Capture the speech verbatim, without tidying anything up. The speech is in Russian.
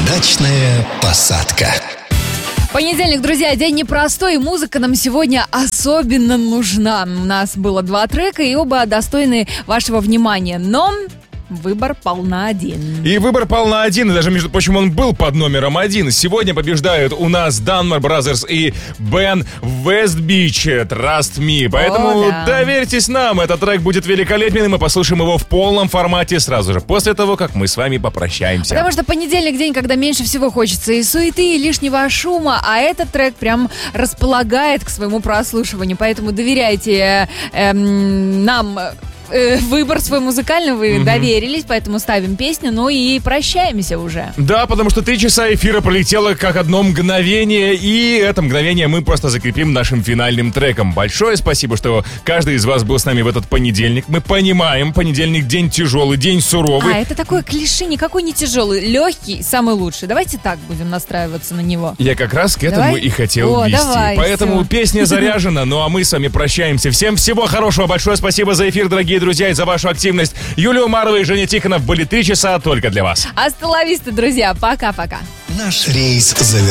Удачная посадка. Понедельник, друзья, день непростой, и музыка нам сегодня особенно нужна. У нас было два трека, и оба достойны вашего внимания, но выбор пал на один. И выбор пал на один, и даже, между прочим, он был под номером один. Сегодня побеждают у нас Dunmore Brothers и Ben Westbeach, Trust Me. Поэтому О, да. доверьтесь нам, этот трек будет великолепен, и мы послушаем его в полном формате сразу же, после того, как мы с вами попрощаемся. Потому что понедельник день, когда меньше всего хочется и суеты, и лишнего шума, а этот трек прям располагает к своему прослушиванию. Поэтому доверяйте эм, нам... выбор свой музыкальный, вы mm-hmm. доверились, поэтому ставим песню, ну и прощаемся уже. Да, потому что три часа эфира пролетело как одно мгновение, и это мгновение мы просто закрепим нашим финальным треком. Большое спасибо, что каждый из вас был с нами в этот понедельник. Мы понимаем, понедельник день тяжелый, день суровый. А, это такое клише, никакой не тяжелый, легкий, самый лучший. Давайте так будем настраиваться на него. Я как раз к этому давай? и хотел О, вести. давай, Поэтому все. песня заряжена, ну а мы с вами прощаемся. Всем всего хорошего, большое спасибо за эфир, дорогие друзья, и за вашу активность. Юлия Умарова и Женя Тихонов были три часа только для вас. Асталависта, друзья, пока-пока. Наш рейс завершен.